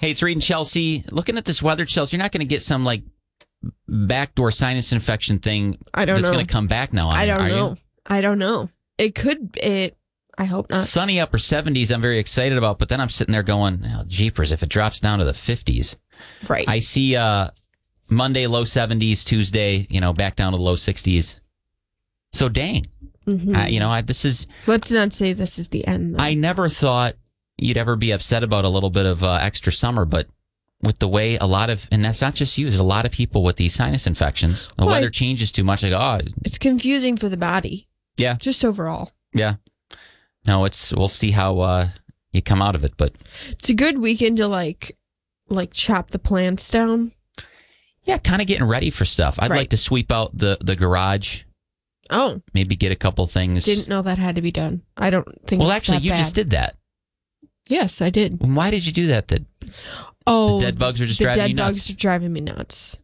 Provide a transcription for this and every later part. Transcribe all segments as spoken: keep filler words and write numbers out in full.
Hey, it's Reed and Chelsea. Looking at this weather, Chelsea, you're not going to get some like backdoor sinus infection thing I don't that's know. going to come back now. On I don't are know. You? I don't know. It could. It. I hope not. Sunny upper seventies, I'm very excited about, but then I'm sitting there going, oh, jeepers, if it drops down to the fifties. Right. I see uh, Monday low seventies, Tuesday, you know, back down to the low sixties. So dang. Mm-hmm. I, you know, I, this is... Let's not say this is the end, though. I never thought you'd ever be upset about a little bit of uh, extra summer, but with the way a lot of, and that's not just you, there's a lot of people with these sinus infections. The well, weather I, changes too much. I go, oh. It's confusing for the body. Yeah. Just overall. Yeah. No, it's, we'll see how uh, you come out of it, but. It's a good weekend to like, like chop the plants down. Yeah, kind of getting ready for stuff. I'd right. like to sweep out the, the garage. Oh. Maybe get a couple things. Didn't know that had to be done. I don't think Well, it's actually, that you bad. just did that. Yes, I did. Why did you do that? That oh, the dead bugs are just the driving dead you nuts. bugs are driving me nuts.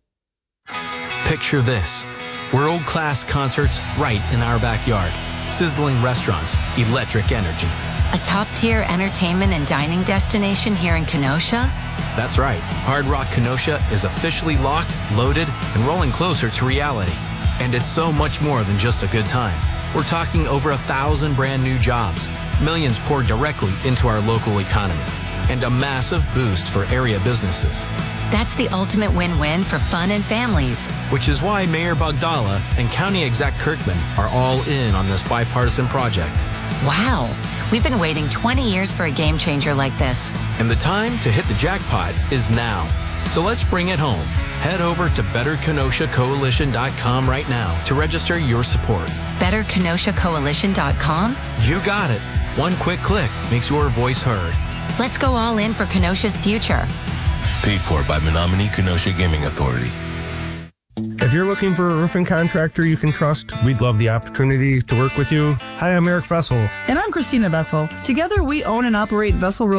Picture this. World-class concerts right in our backyard. Sizzling restaurants, electric energy. A top-tier entertainment and dining destination here in Kenosha? That's right. Hard Rock Kenosha is officially locked, loaded, and rolling closer to reality. And it's so much more than just a good time. We're talking over a thousand brand new jobs, millions poured directly into our local economy, and a massive boost for area businesses. That's the ultimate win-win for fun and families. Which is why Mayor Bogdala and County Exec Kirkman are all in on this bipartisan project. Wow, we've been waiting twenty years for a game changer like this. And the time to hit the jackpot is now. So let's bring it home. Head over to better kenosha coalition dot com right now to register your support. better kenosha coalition dot com? You got it. One quick click makes your voice heard. Let's go all in for Kenosha's future. Paid for by Menominee Kenosha Gaming Authority. If you're looking for a roofing contractor you can trust, we'd love the opportunity to work with you. Hi, I'm Eric Vessel. And I'm Christina Vessel. Together, we own and operate Vessel Roof.